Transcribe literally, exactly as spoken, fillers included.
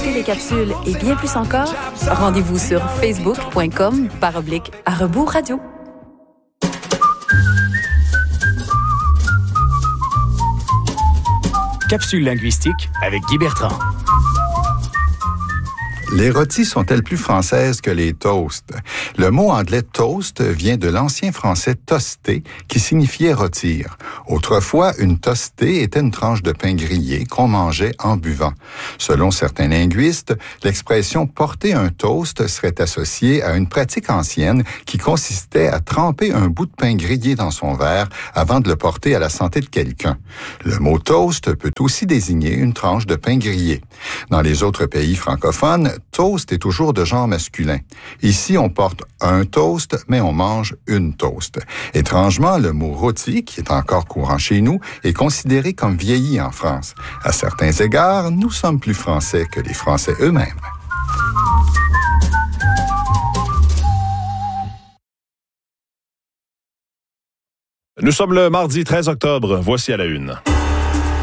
écouter les capsules et bien plus encore, rendez-vous sur facebook.com par oblique à rebours radio. Capsule linguistique avec Guy Bertrand. Les rôties sont-elles plus françaises que les toasts? Le mot anglais toast vient de l'ancien français toaster, qui signifiait rôtir. Autrefois, une toastée était une tranche de pain grillé qu'on mangeait en buvant. Selon certains linguistes, l'expression porter un toast serait associée à une pratique ancienne qui consistait à tremper un bout de pain grillé dans son verre avant de le porter à la santé de quelqu'un. Le mot toast peut aussi désigner une tranche de pain grillé. Dans les autres pays francophones, toast est toujours de genre masculin. Ici, on porte un toast, mais on mange une toast. Étrangement, le mot rôti, qui est encore courant chez nous, est considéré comme vieilli en France. À certains égards, nous sommes plus français que les Français eux-mêmes. Nous sommes le mardi treize octobre. Voici à la une.